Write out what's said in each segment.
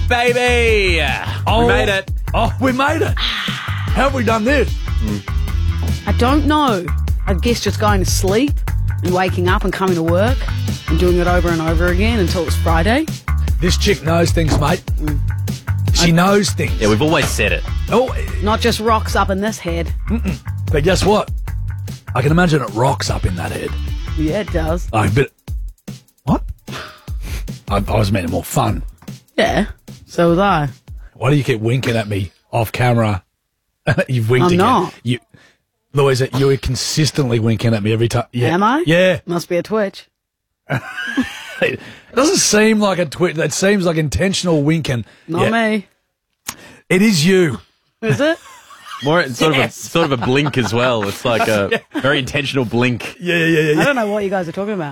baby. We made it. Oh, we made it. How have we done this? I don't know. I guess just going to sleep and waking up and coming to work and doing it over and over again until it's Friday. This chick knows things, mate. She knows things. Yeah, we've always said it. Oh, Not just rocks up in this head. but guess what? I can imagine it rocks up in that head. Yeah, it does. What? I was meaning more fun. Yeah, so was I. Why do you keep winking at me off camera? You've winked I'm again. not. Louisa, you're consistently winking at me every time. Yeah. Am I? Yeah. Must be a twitch. It doesn't seem like a twitch. That seems like intentional winking. Not me. It is you. Is it? More sort of a blink as well. It's like a very intentional blink. Yeah. I don't know what you guys are talking about.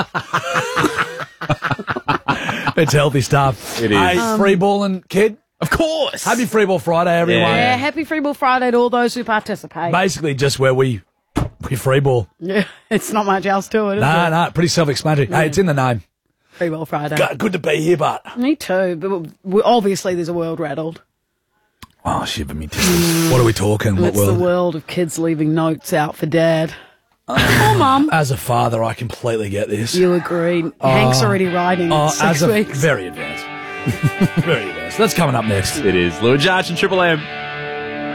It's healthy stuff. It is. Hey, free balling kid. Of course. Happy Free Ball Friday, everyone. Yeah, happy Free Ball Friday to all those who participate. Basically, just where we free ball. Yeah, it's not much else to it, is it? Nah, pretty self-explanatory. Hey, it's in the name. Free Ball Friday. Good to be here, but Me too, but obviously there's a world rattled. oh, shiver me timbers. What are we talking? What It's world? the world of kids leaving notes out for dad. Or mum. As a father, I completely get this. You agree. Hank's already riding in 6 weeks. Very advanced. Very advanced. That's coming up next. It is. Louis Josh and Triple M.